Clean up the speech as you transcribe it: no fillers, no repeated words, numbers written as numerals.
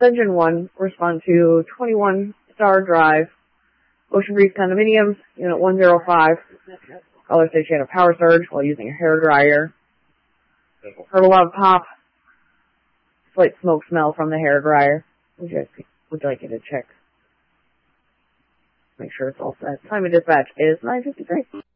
Dungeon 1, respond to 21 Star Drive, Ocean Breeze Condominiums, Unit 105. Caller says she had a power surge while using a hairdryer. Heard a lot of pop. Slight smoke smell from the hairdryer. Would you like me to check? Make sure it's all set. Time of dispatch is 9:53.